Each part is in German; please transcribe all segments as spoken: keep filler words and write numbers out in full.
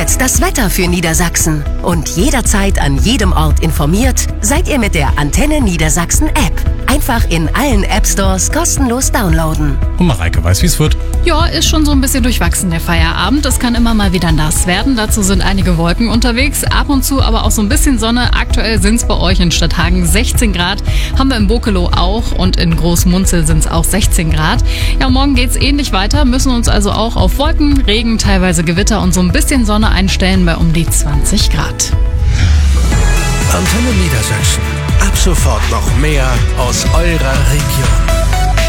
jetzt das Wetter für Niedersachsen. Und jederzeit an jedem Ort informiert seid ihr mit der Antenne Niedersachsen App. Einfach in allen App-Stores kostenlos downloaden. Und Mareike weiß, wie es wird. Ja, ist schon so ein bisschen durchwachsen, der Feierabend. Es kann immer mal wieder nass werden. Dazu sind einige Wolken unterwegs. Ab und zu aber auch so ein bisschen Sonne. Aktuell sind es bei euch in Stadthagen sechzehn Grad. Haben wir in Bokelow auch. Und in Großmunzel sind es auch sechzehn Grad. Ja, morgen geht es ähnlich weiter. Müssen uns also auch auf Wolken, Regen, teilweise Gewitter und so ein bisschen Sonne einstellen bei um die zwanzig Grad. Antenne Niedersachsen. Ab sofort noch mehr aus eurer Region.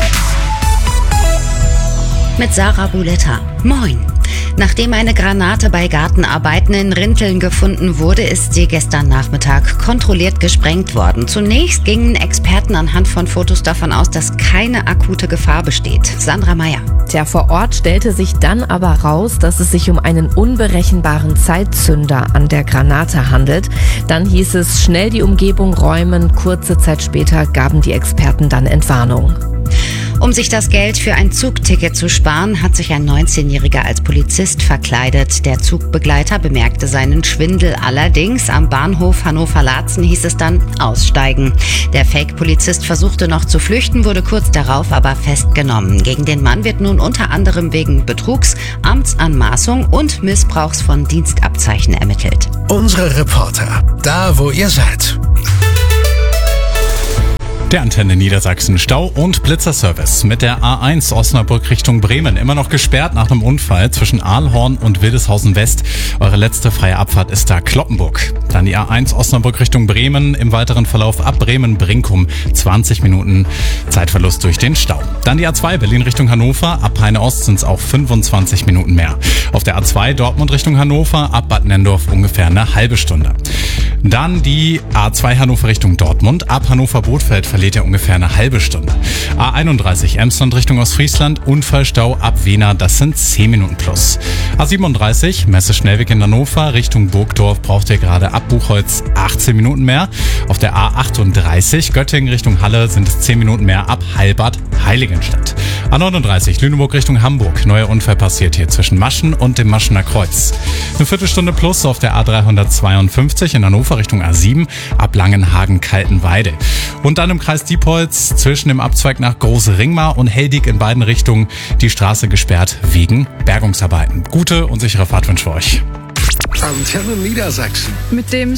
Mit Sarah Buletta. Moin. Nachdem eine Granate bei Gartenarbeiten in Rinteln gefunden wurde, ist sie gestern Nachmittag kontrolliert gesprengt worden. Zunächst gingen Experten anhand von Fotos davon aus, dass keine akute Gefahr besteht. Sandra Meyer. Tja, vor Ort stellte sich dann aber raus, dass es sich um einen unberechenbaren Zeitzünder an der Granate handelt. Dann hieß es, schnell die Umgebung räumen. Kurze Zeit später gaben die Experten dann Entwarnung. Um sich das Geld für ein Zugticket zu sparen, hat sich ein neunzehnjähriger als Polizist verkleidet. Der Zugbegleiter bemerkte seinen Schwindel allerdings. Am Bahnhof Hannover-Laatzen hieß es dann aussteigen. Der Fake-Polizist versuchte noch zu flüchten, wurde kurz darauf aber festgenommen. Gegen den Mann wird nun unter anderem wegen Betrugs, Amtsanmaßung und Missbrauchs von Dienstabzeichen ermittelt. Unsere Reporter, da wo ihr seid. Der Antenne Niedersachsen Stau- und Blitzerservice mit der A eins Osnabrück Richtung Bremen. Immer noch gesperrt nach einem Unfall zwischen Ahlhorn und Wildeshausen West. Eure letzte freie Abfahrt ist da Cloppenburg. Dann die A eins Osnabrück Richtung Bremen. Im weiteren Verlauf ab Bremen-Brinkum zwanzig Minuten Zeitverlust durch den Stau. Dann die A zwei Berlin Richtung Hannover. Ab Peine Ost sind es auch fünfundzwanzig Minuten mehr. Auf der A zwei Dortmund Richtung Hannover. Ab Bad Nendorf ungefähr eine halbe Stunde. Dann die A zwei Hannover Richtung Dortmund. Ab Hannover-Bothfeld verliert ihr ungefähr eine halbe Stunde. A einunddreißig Emsland Richtung Ostfriesland. Unfallstau ab Wehner. Das sind zehn Minuten plus. A siebenunddreißig Messe-Schnellweg in Hannover Richtung Burgdorf braucht ihr gerade ab Buchholz achtzehn Minuten mehr. Auf der A achtunddreißig Göttingen Richtung Halle sind es zehn Minuten mehr ab Heilbad Heiligenstadt. A neununddreißig Lüneburg Richtung Hamburg. Neuer Unfall passiert hier zwischen Maschen und dem Maschener Kreuz. Eine Viertelstunde plus auf der A dreihundertzweiundfünfzig in Hannover Richtung A sieben ab Langenhagen-Kaltenweide. Und dann im Kreis Diepholz zwischen dem Abzweig nach Große Ringmar und Heldig in beiden Richtungen die Straße gesperrt wegen Bergungsarbeiten. Gute und sichere Fahrt wünsche ich euch. Antenne Niedersachsen. Mit dem